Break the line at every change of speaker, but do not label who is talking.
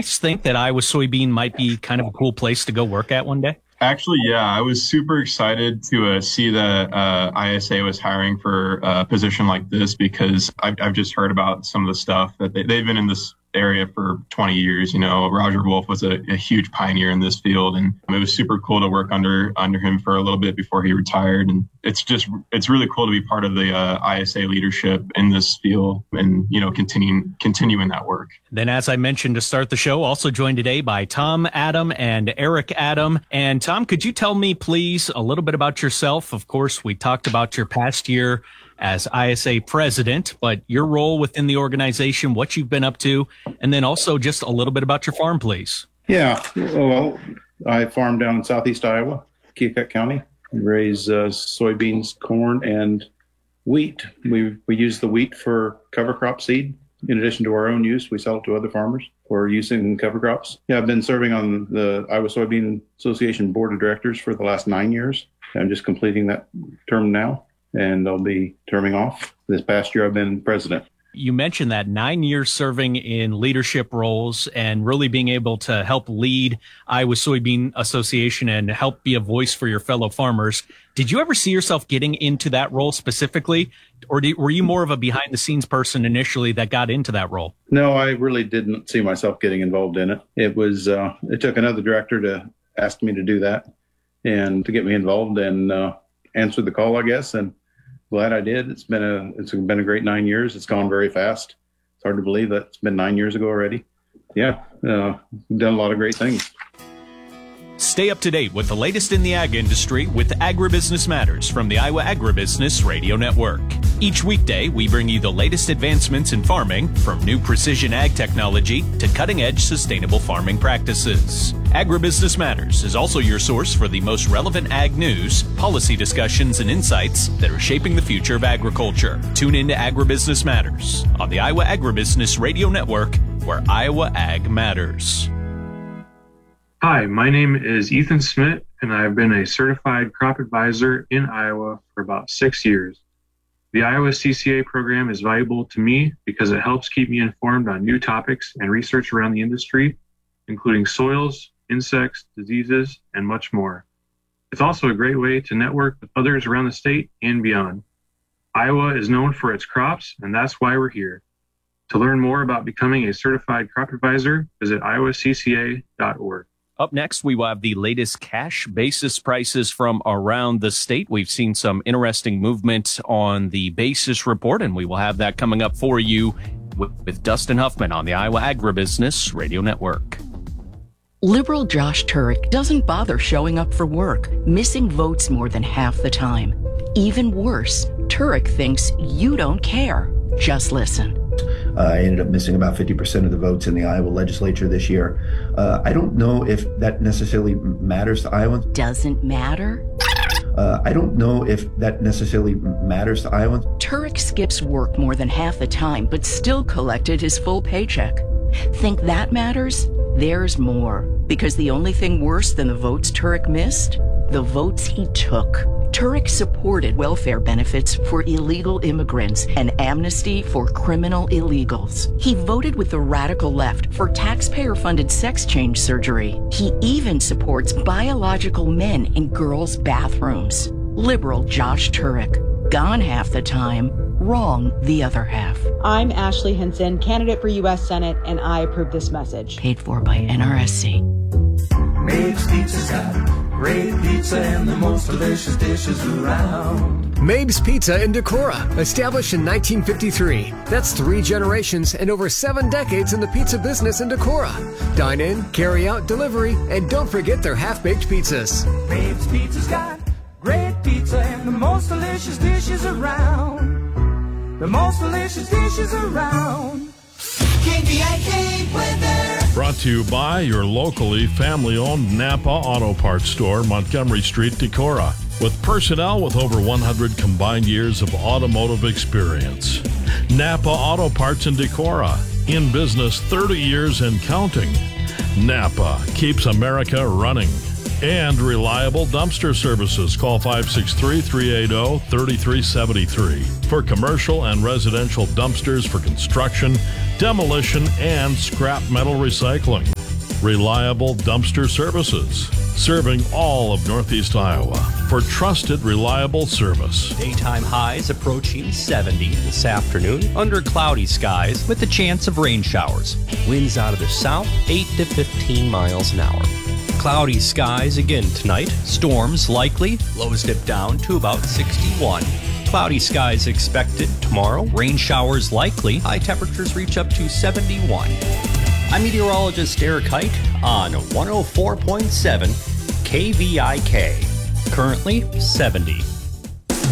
guys think that Iowa Soybean might be kind of a cool place to go work at one day?
Actually, yeah, I was super excited to see that ISA was hiring for a position like this because I've just heard about some of the stuff that they've been in this area for 20 years. You know, Roger Wolf was a huge pioneer in this field, and it was super cool to work under him for a little bit before he retired. And it's really cool to be part of the ISA leadership in this field and, you know, continuing that work.
Then, as I mentioned to start the show, also joined today by Tom Adam and Eric Adam. And Tom, could you tell me, please, a little bit about yourself? Of course, we talked about your past year as ISA president, but your role within the organization, what you've been up to, and then also just a little bit about your farm, please.
Yeah, well, I farm down in southeast Iowa, Keokuk County. We raise soybeans, corn, and wheat. We use the wheat for cover crop seed. In addition to our own use, we sell it to other farmers for use in cover crops. Yeah, I've been serving on the Iowa Soybean Association Board of Directors for the last 9 years. I'm just completing that term now, and I'll be terming off. This past year, I've been president.
You mentioned that 9 years serving in leadership roles and really being able to help lead Iowa Soybean Association and help be a voice for your fellow farmers. Did you ever see yourself getting into that role specifically, or were you more of a behind-the-scenes person initially that got into that role?
No, I really didn't see myself getting involved in it. It took another director to ask me to do that and to get me involved and answer the call, I guess, and glad I did. It's been a great 9 years. It's gone very fast. It's hard to believe that it's been 9 years ago already. Yeah, we've done a lot of great things.
Stay up to date with the latest in the ag industry with Agribusiness Matters from the Iowa Agribusiness Radio Network. Each weekday, we bring you the latest advancements in farming, from new precision ag technology to cutting-edge sustainable farming practices. Agribusiness Matters is also your source for the most relevant ag news, policy discussions, and insights that are shaping the future of agriculture. Tune in to Agribusiness Matters on the Iowa Agribusiness Radio Network, where Iowa Ag matters.
Hi, my name is Ethan Smith, and I've been a certified crop advisor in Iowa for about 6 years. The Iowa CCA program is valuable to me because it helps keep me informed on new topics and research around the industry, including soils, insects, diseases, and much more. It's also a great way to network with others around the state and beyond. Iowa is known for its crops, and that's why we're here. To learn more about becoming a certified crop advisor, visit iowacca.org.
Up next, we will have the latest cash basis prices from around the state. We've seen some interesting movement on the basis report, and we will have that coming up for you with Dustin Huffman on the Iowa Agribusiness Radio Network.
Liberal Josh Turek doesn't bother showing up for work, missing votes more than half the time. Even worse, Turek thinks you don't care. Just listen.
I ended up missing about 50% of the votes in the Iowa legislature this year. I don't know if that necessarily matters to Iowans.
Doesn't matter?
I don't know if that necessarily matters to Iowans.
Turek skips work more than half the time, but still collected his full paycheck. Think that matters? There's more. Because the only thing worse than the votes Turek missed? The votes he took. Turek supported welfare benefits for illegal immigrants and amnesty for criminal illegals. He voted with the radical left for taxpayer-funded sex change surgery. He even supports biological men in girls' bathrooms. Liberal Josh Turek. Gone half the time, wrong the other half.
I'm Ashley Hinson, candidate for U.S. Senate, and I approve this message.
Paid for by NRSC.
Mabes Pizza's got great pizza and the most delicious dishes around.
Mabes Pizza in Decorah, established in 1953. That's 3 generations and over 7 decades in the pizza business in Decorah. Dine in, carry out, delivery, and don't forget their half-baked pizzas.
Mabes Pizza's got great pizza and the most delicious dishes around. The most delicious dishes around. KVIK weather.
Brought to you by your locally family-owned Napa Auto Parts store, Montgomery Street, Decorah, with personnel with over 100 combined years of automotive experience. Napa Auto Parts in Decorah, in business 30 years and counting. Napa keeps America running. And reliable dumpster services. Call 563-380-3373 for commercial and residential dumpsters for construction, demolition, and scrap metal recycling. Reliable dumpster services, serving all of Northeast Iowa for trusted, reliable service.
Daytime highs approaching 70 this afternoon under cloudy skies with a chance of rain showers. Winds out of the south, 8 to 15 miles an hour. Cloudy skies again tonight. Storms likely. Lows dip down to about 61. Cloudy skies expected tomorrow. Rain showers likely. High temperatures reach up to 71. I'm meteorologist Eric Hite on 104.7 KVIK. Currently 70.